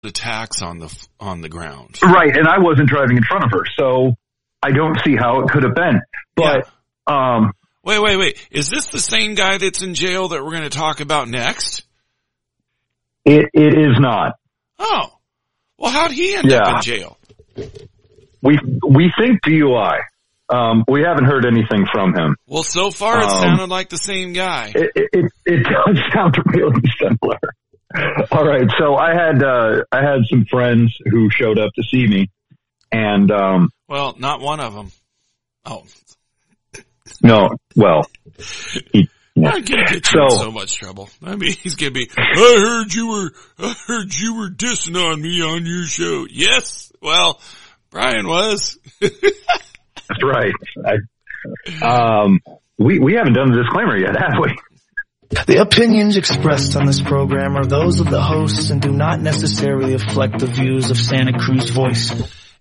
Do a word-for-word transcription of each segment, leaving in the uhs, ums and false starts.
the tax on the on the ground. Right, and I wasn't driving in front of her, so I don't see how it could have been. But yeah. um, wait, wait, wait. Is this the same guy that's in jail that we're going to talk about next? It it is not. Oh, well, how'd he end yeah. up in jail? We we think D U I. Um, we haven't heard anything from him. Well, so far it um, sounded like the same guy. It, it, it does sound really similar. All right, so I had uh, I had some friends who showed up to see me, and um, well, not one of them. Oh, no. Well, he, yeah. I'm gonna get you so, in so much trouble. I mean, he's gonna be. I heard you were. I heard you were dissing on me on your show. Yes. Well, Brian was. That's right. I, um, we we haven't done the disclaimer yet, have we? The opinions expressed on this program are those of the hosts and do not necessarily reflect the views of Santa Cruz Voice.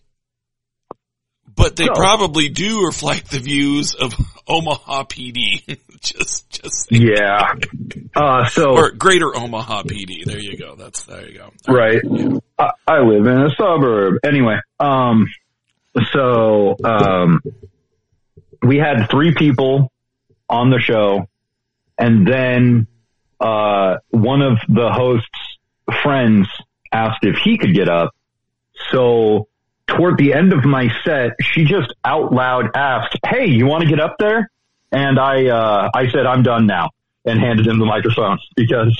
But they so, probably do reflect the views of Omaha P D. just, just. Yeah. Uh, so. Or Greater Omaha P D. There you go. That's, there you go. All right. right. Yeah. I, I live in a suburb. Anyway, um, so, um, we had three people on the show. And then, uh, one of the host's friends asked if he could get up. So toward the end of my set, she just out loud asked, "Hey, you want to get up there?" And I, uh, I said, "I'm done now," and handed him the microphone because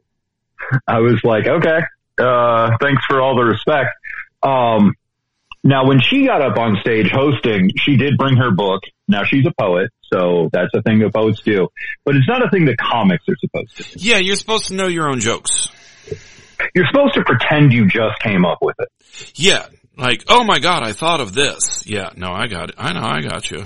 I was like, okay, uh, thanks for all the respect. Um, now when she got up on stage hosting, she did bring her book. Now she's a poet. So that's a thing that poets do, but it's not a thing that comics are supposed to do. Yeah, you're supposed to know your own jokes. You're supposed to pretend you just came up with it. Yeah, like, oh my God, I thought of this. Yeah, no, I got it. I know, I got you.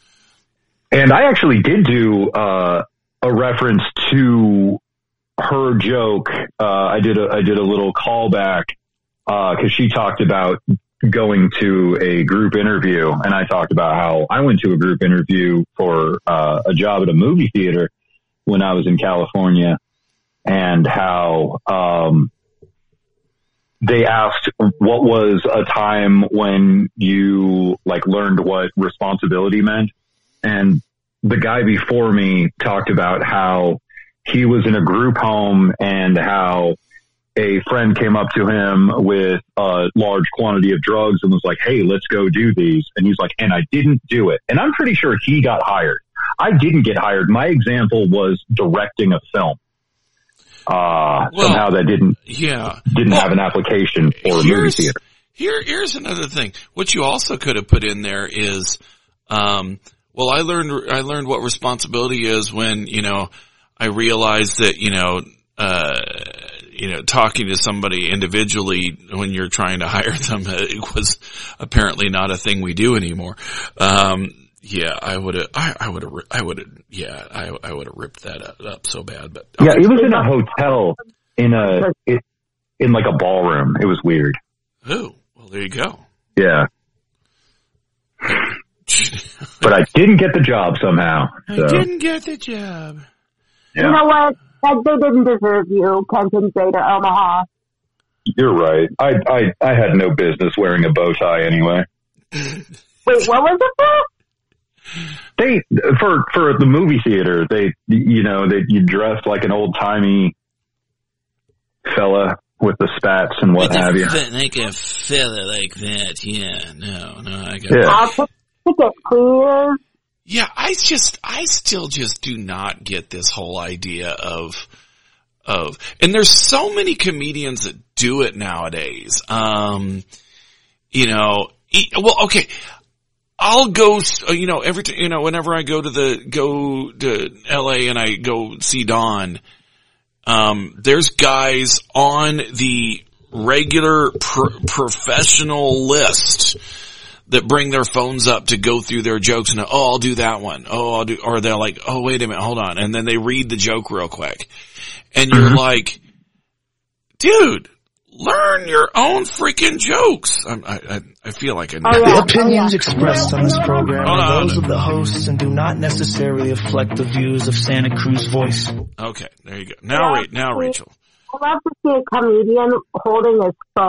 And I actually did do uh, a reference to her joke. Uh, I did a I did a little callback because uh, she talked about going to a group interview, and I talked about how I went to a group interview for uh, a job at a movie theater when I was in California, and how um, they asked what was a time when you like learned what responsibility meant, and the guy before me talked about how he was in a group home and how a friend came up to him with a large quantity of drugs and was like, "Hey, let's go do these." And he's like, "And I didn't do it." And I'm pretty sure he got hired. I didn't get hired. My example was directing a film. Uh, well, somehow that didn't, yeah. didn't well, have an application for a movie theater. Here, here's another thing. What you also could have put in there is, um, well, I learned, I learned what responsibility is when, you know, I realized that, you know, uh, you know, talking to somebody individually when you're trying to hire them, it was apparently not a thing we do anymore. Um, yeah, I would have, I, I would have, I would have, yeah, I, I would have ripped that up, up so bad, but. Okay. Yeah, it was in a hotel in a, it, in like a ballroom. It was weird. Oh, well, there you go. Yeah. But I didn't get the job somehow. So. I didn't get the job. Yeah. You know what? Like, they didn't deserve you, Kenton Greater Omaha. You're right. I, I I had no business wearing a bow tie anyway. Wait, what was it for? They for for the movie theater. They you know they you dress like an old timey fella with the spats and what like have you. Like a fella like that. Yeah. No. No. I got. Yeah. I'll take it, please. Yeah, I just, I still just do not get this whole idea of, of, and there's so many comedians that do it nowadays. Um, you know, well, okay, I'll go, you know, every, you know, whenever I go to the, go to L A and I go see Don, um, there's guys on the regular pro- professional list that bring their phones up to go through their jokes and, oh, I'll do that one. Oh, I'll do, or they're like, oh, wait a minute, hold on. And then they read the joke real quick. And you're mm-hmm. like, dude, learn your own freaking jokes. I, I, I feel like I know. Oh, yeah. The opinions expressed on this program hold are on, those of the hosts and do not necessarily reflect the views of Santa Cruz Voice. Okay, there you go. Now, Ra- now, Rachel. I love to see a comedian holding his phone